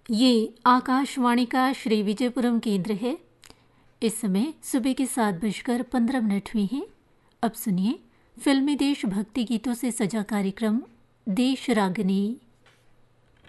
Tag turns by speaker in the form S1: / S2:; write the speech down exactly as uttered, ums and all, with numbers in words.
S1: ये आकाशवाणी का श्री विजयपुरम केंद्र है। इस समय सुबह के सात बजकर पंद्रह मिनट हुए हैं। अब सुनिए फिल्मी देशभक्ति गीतों से सजा कार्यक्रम देश रागनी।